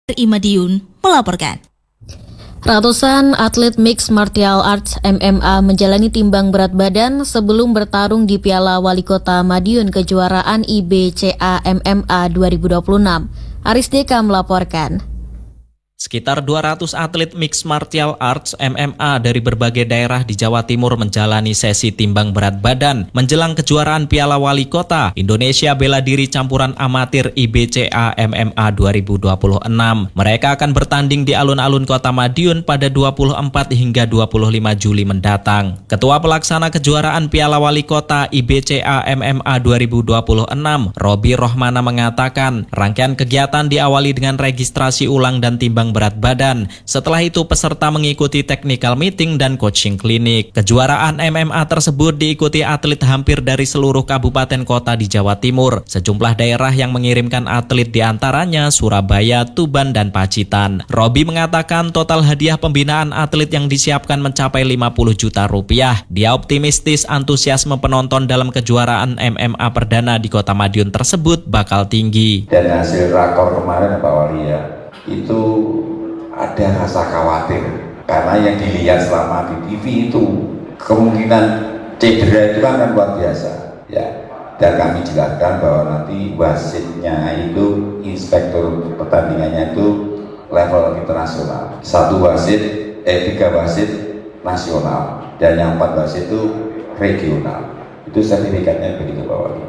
Madiun melaporkan. Ratusan atlet Mixed Martial Arts MMA menjalani timbang berat badan sebelum bertarung di Piala Wali Kota Madiun kejuaraan IBCA MMA 2026. Aris Deka melaporkan. Sekitar 200 atlet Mixed Martial Arts MMA dari berbagai daerah di Jawa Timur menjalani sesi timbang berat badan menjelang kejuaraan Piala Wali Kota Indonesia Bela Diri Campuran Amatir IBCA MMA 2026. Mereka akan bertanding di alun-alun Kota Madiun pada 24 hingga 25 Juli mendatang. Ketua Pelaksana Kejuaraan Piala Wali Kota IBCA MMA 2026, Robi Rohmana mengatakan, rangkaian kegiatan diawali dengan registrasi ulang dan timbang berat badan. Setelah itu peserta mengikuti technical meeting dan coaching klinik. Kejuaraan MMA tersebut diikuti atlet hampir dari seluruh kabupaten kota di Jawa Timur. Sejumlah daerah yang mengirimkan atlet diantaranya Surabaya, Tuban, dan Pacitan. Robi mengatakan total hadiah pembinaan atlet yang disiapkan mencapai 50 juta rupiah. Dia optimistis antusiasme penonton dalam kejuaraan MMA perdana di Kota Madiun tersebut bakal tinggi. Dan hasil rakor kemarin Pak Wali ya, itu ada rasa khawatir karena yang dilihat selama di TV itu kemungkinan cedera itu kan luar biasa ya, dan kami jelaskan bahwa nanti wasitnya itu inspektur pertandingannya itu level internasional, 3 wasit nasional dan yang 4 wasit itu regional, itu sertifikatnya begitu Pak Wali.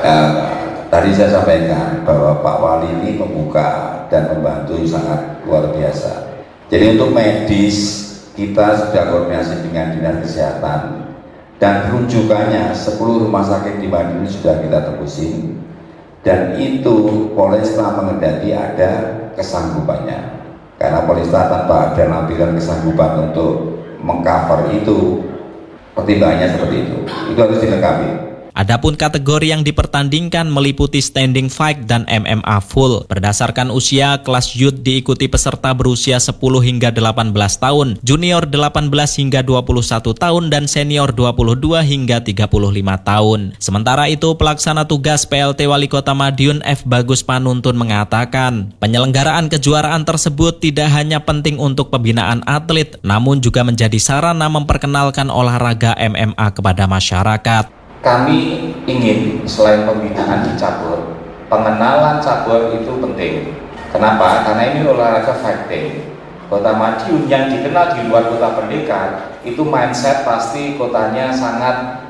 Tadi saya sampaikan bahwa Pak Wali ini membuka dan membantu sangat luar biasa. Jadi untuk medis kita sudah koordinasi dengan Dinas Kesehatan dan rujukannya 10 rumah sakit di Madiun sudah kita tembusin, dan itu Polresta menghendaki ada kesanggupannya, karena Polresta tanpa ada lampiran kesanggupan untuk mengcover itu, pertimbangannya seperti itu harus dilengkapi. Adapun kategori yang dipertandingkan meliputi standing fight dan MMA full. Berdasarkan usia, kelas youth diikuti peserta berusia 10 hingga 18 tahun, junior 18 hingga 21 tahun, dan senior 22 hingga 35 tahun. Sementara itu, pelaksana tugas PLT Wali Kota Madiun F. Bagus Panuntun mengatakan, penyelenggaraan kejuaraan tersebut tidak hanya penting untuk pembinaan atlet, namun juga menjadi sarana memperkenalkan olahraga MMA kepada masyarakat. Kami ingin selain pembinaan di cabur, pengenalan cabur itu penting. Kenapa? Karena ini olahraga fighting. Kota Madiun yang dikenal di luar kota pendekar itu mindset pasti kotanya sangat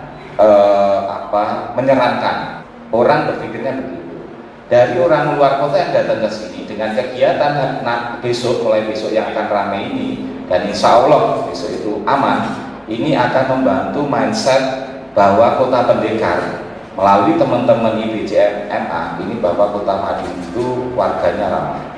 menyeramkan. Orang berpikirnya begitu. Dari orang luar kota yang datang ke sini dengan kegiatan mulai besok yang akan ramai ini, dan insya Allah besok itu aman, ini akan membantu mindset bahwa kota pendekar melalui teman-teman IBCA MMA ini bahwa Kota Madiun itu warganya ramah.